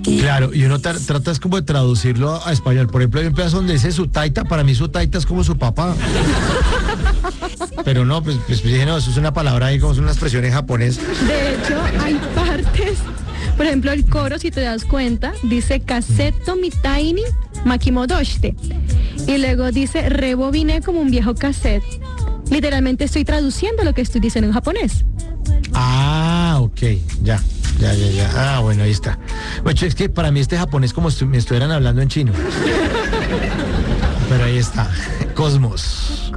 Claro, y uno trata es como de traducirlo a español. Por ejemplo, hay un pedazo donde dice su taita, para mí su taita es como su papá. Pero no, pues dije, no, eso es una palabra ahí, como es una expresión en japonés. De hecho, hay partes, por ejemplo, el coro, si te das cuenta, dice caseto mitai ni makimodoshite. Y luego dice rebobine como un viejo cassette. Literalmente estoy traduciendo lo que estoy diciendo en japonés. Ah, ok, ya. Ah, bueno, ahí está. Bueno, es que para mí este japonés como si me estuvieran hablando en chino. Pero ahí está, Cosmos.